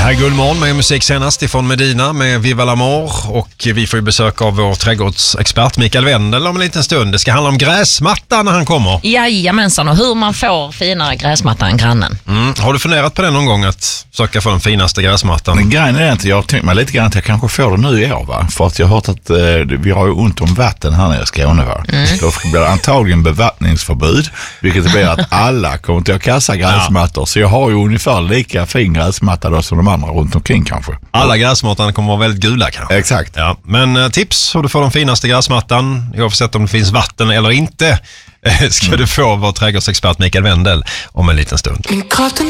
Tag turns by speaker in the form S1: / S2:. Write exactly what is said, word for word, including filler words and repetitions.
S1: här är Guldmorgon med musik senast ifrån Medina med Viva l'Amour, och vi får ju besök av vår trädgårdsexpert Mikael Wendel om en liten stund. Det ska handla om gräsmatta när han kommer.
S2: Jajamensan, och hur man får finare gräsmatta än grannen.
S1: Mm. Har du funderat på det någon gång, att söka för den finaste gräsmattan?
S3: Men grejen är inte, jag har tänkt mig lite grann att jag kanske får det nu i år, va? För att jag har hört att eh, vi har ju ont om vatten här nere i Skåne, va? Mm. Då blir det antagligen bevattningsförbud, vilket blir att alla kommer till att kassa gräsmattor. Ja. Så jag har ju ungefär lika fin gräsmatta då som de andra runt omkring kanske.
S1: Alla gräsmattan kommer vara väldigt gula kanske.
S3: Exakt.
S1: Ja. Men eh, tips hur du får den finaste gräsmattan, oavsett om det finns vatten eller inte, ska mm. du få vår trädgårdsexpert Mikael Wendel om en liten stund.